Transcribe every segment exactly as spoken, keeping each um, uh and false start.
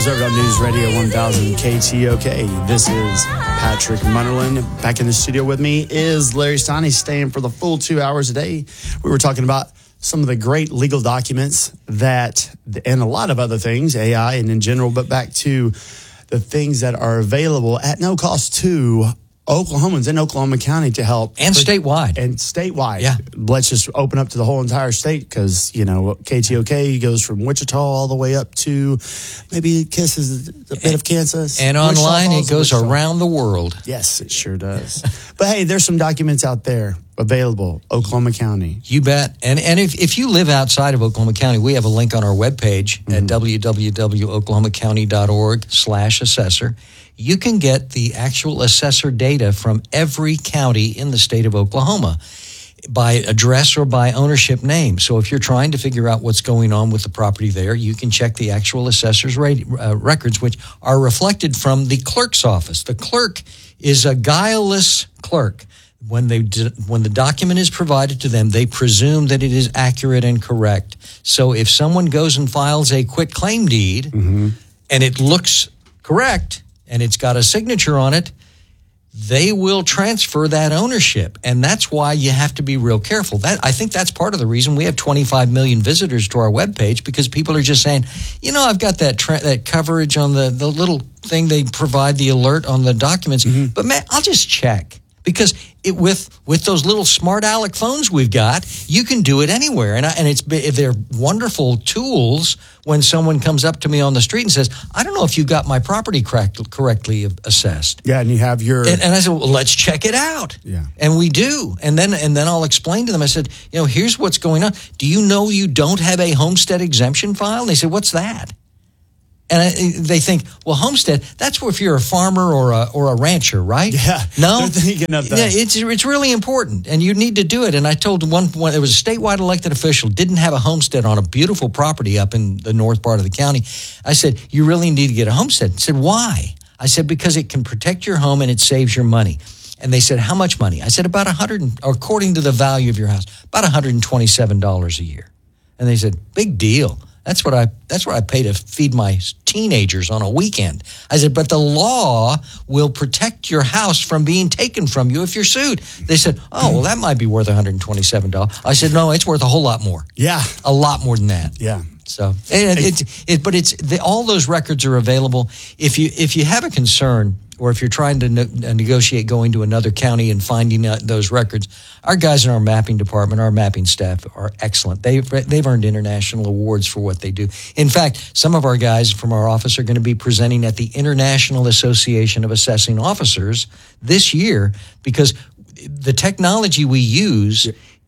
Observed on News Radio one thousand K T O K. This is Patrick Munnerlyn. Back in the studio with me is Larry Stein. He's staying for the full two hours a day. We were talking about some of the great legal documents that, and a lot of other things, A I and in general, but back to the things that are available at no cost to Oklahomans in Oklahoma County to help. And statewide. And statewide. Yeah. Let's just open up to the whole entire state because, you know, K T O K goes from Wichita all the way up to maybe kisses a bit and, of Kansas. And Wichita online, Falls, it goes Wichita. around the world. Yes, it sure does. But hey, there's some documents out there available, Oklahoma County. You bet. And and if, if you live outside of Oklahoma County, we have a link on our webpage mm-hmm. at w w w dot oklahoma county dot org slash assessor. You can get the actual assessor data from every county in the state of Oklahoma by address or by ownership name. So if you're trying to figure out what's going on with the property there, you can check the actual assessor's rate, uh, records, which are reflected from the clerk's office. The clerk is a guileless clerk. When they when the document is provided to them, they presume that it is accurate and correct. So if someone goes and files a quit claim deed mm-hmm. and it looks correct, and it's got a signature on it, they will transfer that ownership. And that's why you have to be real careful. That I think that's part of the reason we have twenty-five million visitors to our webpage, because people are just saying, you know, I've got that tra- that coverage on the, the little thing they provide, the alert on the documents, mm-hmm. but man, I'll just check. Because it, with with those little smart aleck phones we've got, you can do it anywhere, and I, and it's they're wonderful tools. When someone comes up to me on the street and says, "I don't know if you got my property correct, correctly assessed," yeah, and you have your and, and I said, "Well, let's check it out." Yeah, and we do, and then and then I'll explain to them. I said, "You know, here's what's going on. Do you know you don't have a homestead exemption file?" And they said, "What's that?" And I, they think, well, homestead, that's where if you're a farmer or a or a rancher, right? Yeah. No? They're thinking of that. Yeah, it's, it's really important, and you need to do it. And I told one, one, there was a statewide elected official, didn't have a homestead on a beautiful property up in the north part of the county. I said, you really need to get a homestead. He said, why? I said, because it can protect your home and it saves your money. And they said, how much money? I said, about one hundred, according to the value of your house, about one hundred twenty-seven dollars a year. And they said, big deal. That's what I that's what I pay to feed my teenagers on a weekend. I said, but the law will protect your house from being taken from you if you're sued. They said, oh, well, that might be worth one hundred twenty-seven dollars. I said, no, it's worth a whole lot more. Yeah. A lot more than that. Yeah. So, and it, it, but it's the, all those records are available. If you if you have a concern, or if you're trying to ne- negotiate going to another county and finding out those records, our guys in our mapping department, our mapping staff are excellent. They've, they've earned international awards for what they do. In fact, some of our guys from our office are going to be presenting at the International Association of Assessing Officers this year, because the technology we use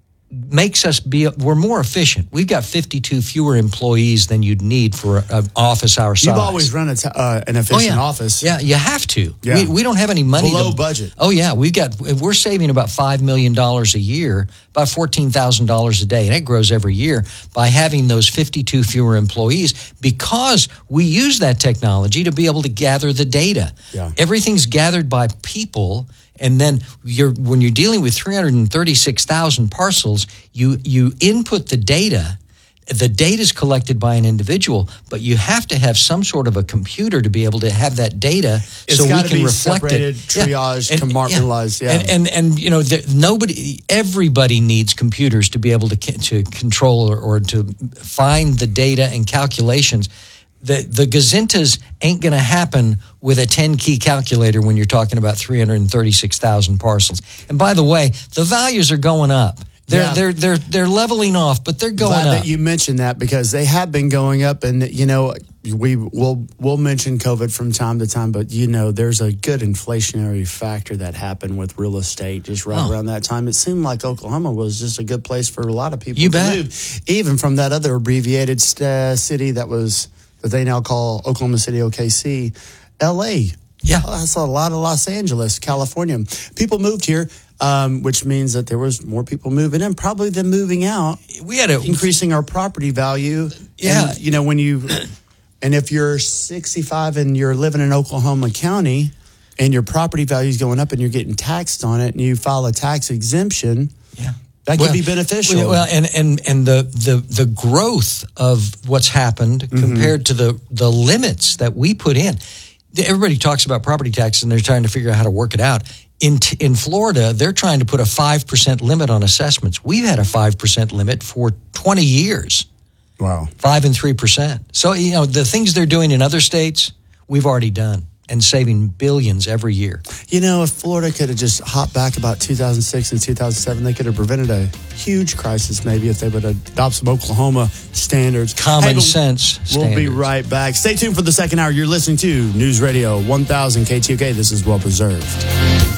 makes us be, we're more efficient. We've got fifty-two fewer employees than you'd need for an office our size. You've always run a t- uh, an efficient oh, yeah. office. Yeah, you have to. Yeah. We, we don't have any money. Below to, budget. Oh, yeah. We've got, we're saving about five million dollars a year, about fourteen thousand dollars a day, and it grows every year by having those fifty-two fewer employees, because we use that technology to be able to gather the data. Yeah. Everything's gathered by people. And then you're when you're dealing with three hundred thirty-six thousand parcels, you you input the data. The data is collected by an individual, but you have to have some sort of a computer to be able to have that data, it's so we can be reflect separated, it. Triaged, yeah. and, compartmentalized. Yeah, and and, and you know, the, nobody, everybody needs computers to be able to to control or, or to find the data and calculations. The the gazintas ain't going to happen with a ten-key calculator when you're talking about three hundred thirty-six thousand parcels. And by the way, the values are going up. They're yeah. they're they're they're leveling off, but they're going Glad up. that you mentioned that, because they have been going up, and you know we will we'll mention COVID from time to time, but you know there's a good inflationary factor that happened with real estate just right oh. around that time. It seemed like Oklahoma was just a good place for a lot of people you to bet. move, even from that other abbreviated uh, city that was that they now call Oklahoma City, O K C, L A. Yeah, I saw a lot of Los Angeles, California. People moved here. Um, which means that there was more people moving in, probably than moving out. We had a increasing our property value. Yeah, and, you know when you, and if you're sixty-five and you're living in Oklahoma County, and your property value is going up and you're getting taxed on it, and you file a tax exemption, yeah, That well, could be beneficial. Well, and and and the the the growth of what's happened mm-hmm. compared to the the limits that we put in. Everybody talks about property taxes, and they're trying to figure out how to work it out. In in Florida, they're trying to put a five percent limit on assessments. We've had a five percent limit for twenty years. Wow, five and three percent. So you know the things they're doing in other states, we've already done. And saving billions every year. You know, if Florida could have just hopped back about two thousand six and two thousand seven, they could have prevented a huge crisis maybe if they would adopt some Oklahoma standards. Common hey, sense We'll standards. be right back. Stay tuned for the second hour. You're listening to News Radio one thousand K T O K. This is Well Preserved.